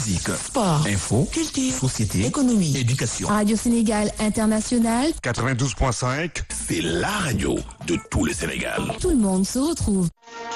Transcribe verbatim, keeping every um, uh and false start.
musique, sport, info, culture, société, économie, éducation. Radio Sénégal International, quatre-vingt-douze point cinq, c'est la radio de tout le Sénégal. tout le monde se retrouve.